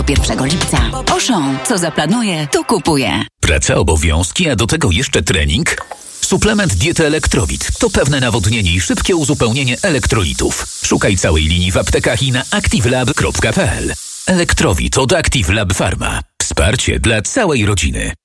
1 lipca. Auchan, co zaplanuje, to kupuje. Praca, obowiązki, a do tego jeszcze trening? Suplement diety Elektrowit to pewne nawodnienie i szybkie uzupełnienie elektrolitów. Szukaj całej linii w aptekach i na activelab.pl. Elektrowit od Active Lab Pharma. Wsparcie dla całej rodziny.